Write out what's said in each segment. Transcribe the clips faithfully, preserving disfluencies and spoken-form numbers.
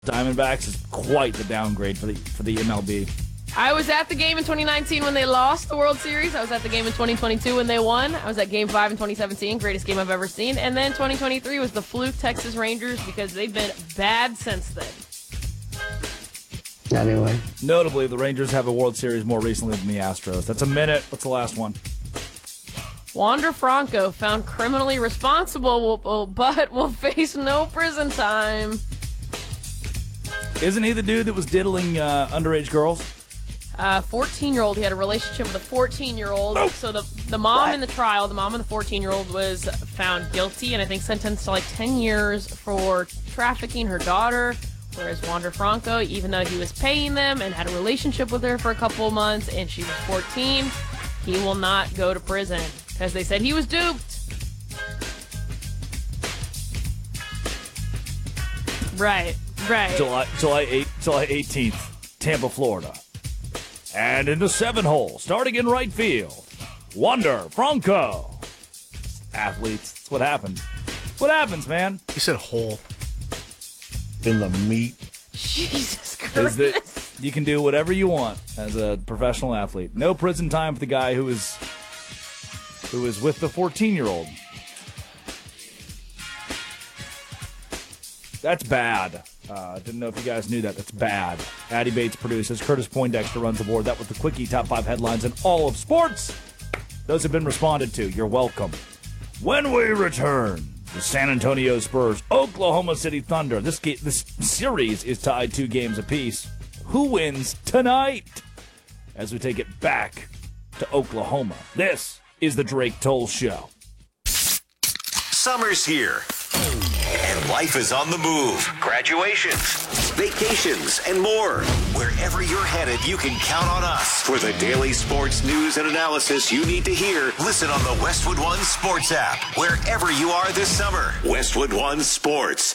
Diamondbacks is quite the downgrade for the for the M L B. I was at the game in twenty nineteen when they lost the World Series. I was at the game in twenty twenty-two when they won. I was at Game five in twenty seventeen, greatest game I've ever seen. And then twenty twenty-three was the fluke Texas Rangers because they've been bad since then. Anyway. Notably, the Rangers have a World Series more recently than the Astros. That's a minute. What's the last one? Wander Franco found criminally responsible, but will face no prison time. Isn't he the dude that was diddling uh, underage girls? Uh, fourteen-year-old. He had a relationship with a fourteen-year-old. Oh. So the the mom What? in the trial, the mom of the fourteen-year-old was found guilty and I think sentenced to like ten years for trafficking her daughter. Whereas Wander Franco, even though he was paying them and had a relationship with her for a couple of months and she was fourteen, he will not go to prison because they said he was duped. Right, right. July July eighth, July eighteenth, Tampa, Florida. And in the seven hole, starting in right field, Wander Franco. Athletes, that's what happens. What happens, man? He said hole. In the meat. Jesus Christ. Is that you can do whatever you want as a professional athlete. No prison time for the guy who is who is with the fourteen-year-old. That's bad. Uh, didn't know if you guys knew that. That's bad. Addy Bates produces. Curtis Poindexter runs the board. That was the Quickie Top five headlines in all of sports. Those have been responded to. You're welcome. When we return, the San Antonio Spurs, Oklahoma City Thunder. This ga- this series is tied two games apiece. Who wins tonight? As we take it back to Oklahoma. This is the Drake Toll Show. Summer's here, and life is on the move. Graduations, vacations, and more. Wherever you're headed, you can count on us. For the daily sports news and analysis you need to hear, listen on the Westwood One Sports app. Wherever you are this summer, Westwood One Sports.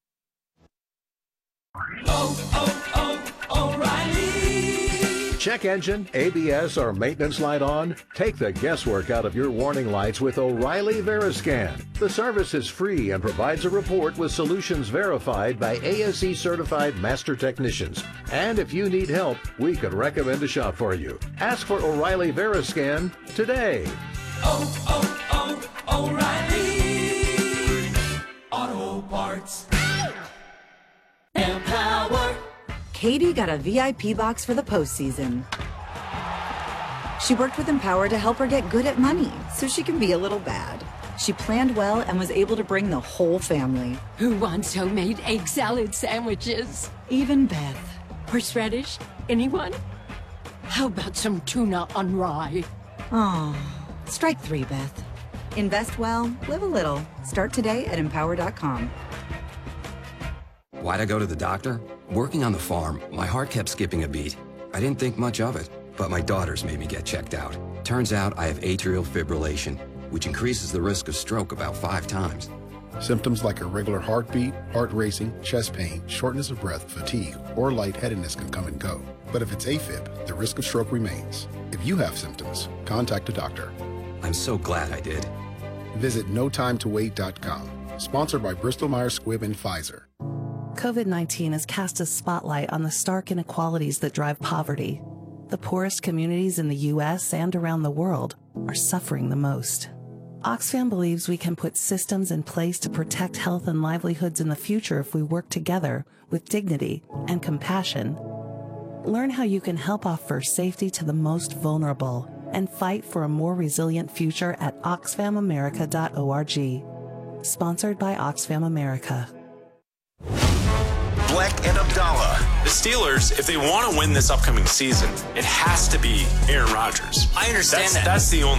Oh, oh, oh, O'Reilly. Check engine, A B S, or maintenance light on? Take the guesswork out of your warning lights with O'Reilly Veriscan. The service is free and provides a report with solutions verified by A S E certified master technicians. And if you need help, we could recommend a shop for you. Ask for O'Reilly Veriscan today. Oh, oh, oh, O'Reilly Auto Parts. Empower. Katie got a V I P box for the postseason. She worked with Empower to help her get good at money so she can be a little bad. She planned well and was able to bring the whole family. Who wants homemade egg salad sandwiches? Even Beth. Horseradish? Anyone? How about some tuna on rye? Oh, strike three, Beth. Invest well, live a little. Start today at empower dot com. Why'd I go to the doctor? Working on the farm, my heart kept skipping a beat. I didn't think much of it, but my daughters made me get checked out. Turns out I have atrial fibrillation, which increases the risk of stroke about five times. Symptoms like irregular heartbeat, heart racing, chest pain, shortness of breath, fatigue, or lightheadedness can come and go. But if it's AFib, the risk of stroke remains. If you have symptoms, contact a doctor. I'm so glad I did. Visit no time to wait dot com. Sponsored by Bristol Myers Squibb and Pfizer. COVID nineteen has cast a spotlight on the stark inequalities that drive poverty. The poorest communities in the U S and around the world are suffering the most. Oxfam believes we can put systems in place to protect health and livelihoods in the future if we work together with dignity and compassion. Learn how you can help offer safety to the most vulnerable and fight for a more resilient future at oxfam america dot org. Sponsored by Oxfam America. Black and Abdallah. The Steelers, if they want to win this upcoming season, it has to be Aaron Rodgers. I understand that's, that. That's the only